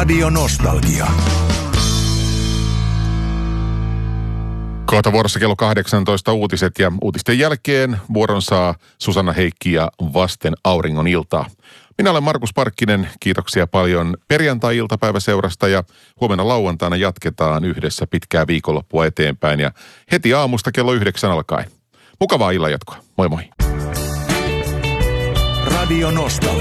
Radio Nostalgia. Kohta vuorossa kello 18 uutiset ja uutisten jälkeen vuoron saa Susanna Heikki ja Vasten auringon iltaa. Minä olen Markus Parkkinen, kiitoksia paljon perjantai-iltapäiväseurasta ja huomenna lauantaina jatketaan yhdessä pitkää viikonloppua eteenpäin ja heti aamusta kello 9 alkaen. Mukavaa illanjatkoa. Moi moi. Radio Nostalgia.